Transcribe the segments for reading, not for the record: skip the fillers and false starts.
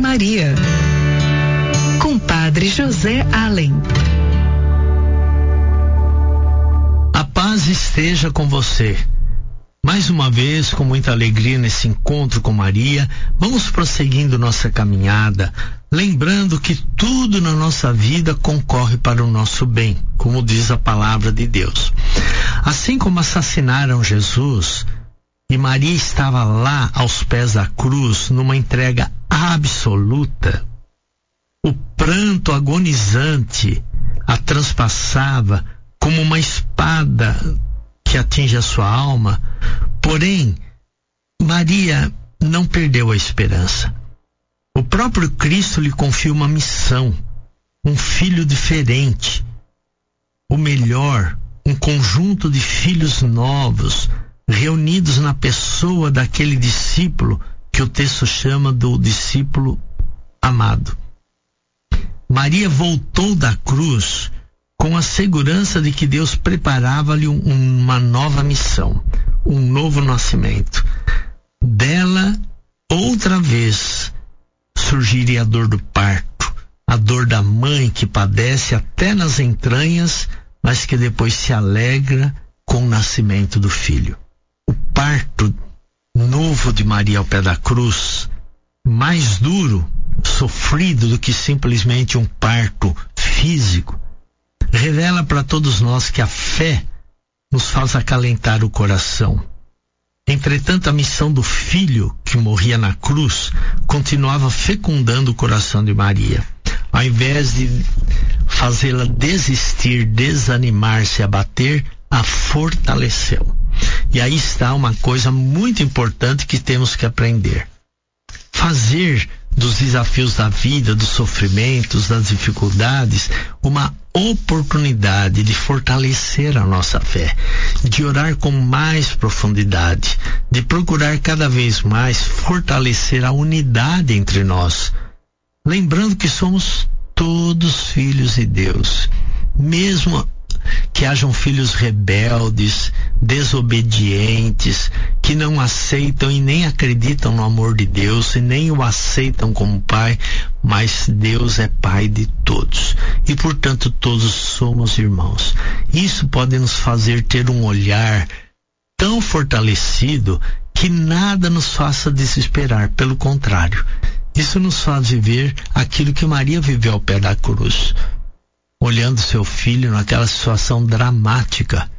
Maria, com Padre José Allen. A paz esteja com você. Mais uma vez, com muita alegria nesse encontro com Maria, vamos prosseguindo nossa caminhada, lembrando que tudo na nossa vida concorre para o nosso bem, como diz a palavra de Deus. Assim como assassinaram Jesus, e Maria estava lá aos pés da cruz, numa entrega absoluta, o pranto agonizante a transpassava como uma espada que atinge a sua alma. Porém, Maria não perdeu a esperança. O próprio Cristo lhe confia uma missão, um filho diferente, o melhor, um conjunto de filhos novos, reunidos na pessoa daquele discípulo que o texto chama do discípulo amado. Maria voltou da cruz com a segurança de que Deus preparava-lhe uma nova missão, um novo nascimento. Dela, outra vez, surgiria a dor do parto, a dor da mãe que padece até nas entranhas, mas que depois se alegra com o nascimento do filho. O parto novo de Maria ao pé da cruz, mais duro, sofrido do que simplesmente um parto físico, revela para todos nós que a fé nos faz acalentar o coração. Entretanto, a missão do filho que morria na cruz continuava fecundando o coração de Maria. Ao invés de fazê-la desistir, desanimar-se, abater, a fortaleceu. E aí está uma coisa muito importante que temos que aprender. Fazer dos desafios da vida, dos sofrimentos, das dificuldades, uma oportunidade de fortalecer a nossa fé, de orar com mais profundidade, de procurar cada vez mais fortalecer a unidade entre nós, lembrando que somos todos filhos de Deus, mesmo que hajam filhos rebeldes, desobedientes, que não aceitam e nem acreditam no amor de Deus e nem o aceitam como pai, mas Deus é pai de todos e, portanto, todos somos irmãos. Isso pode nos fazer ter um olhar tão fortalecido que nada nos faça desesperar, pelo contrário, isso nos faz viver aquilo que Maria viveu ao pé da cruz, olhando seu filho naquela situação dramática,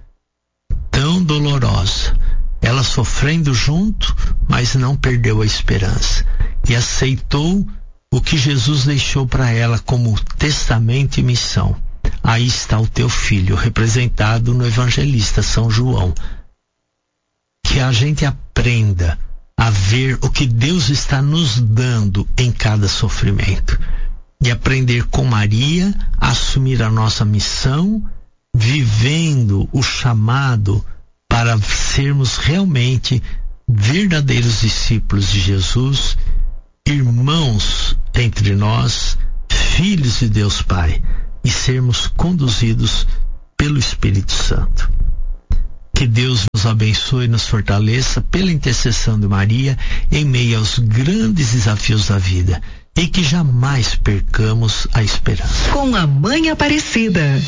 tão dolorosa, ela sofrendo junto, mas não perdeu a esperança e aceitou o que Jesus deixou para ela como testamento e missão. Aí está o teu filho, representado no evangelista São João. Que a gente aprenda a ver o que Deus está nos dando em cada sofrimento e aprender com Maria a assumir a nossa missão, vivendo o chamado para sermos realmente verdadeiros discípulos de Jesus, irmãos entre nós, filhos de Deus Pai, e sermos conduzidos pelo Espírito Santo. Que Deus nos abençoe e nos fortaleça pela intercessão de Maria em meio aos grandes desafios da vida, e que jamais percamos a esperança. Com a Mãe Aparecida.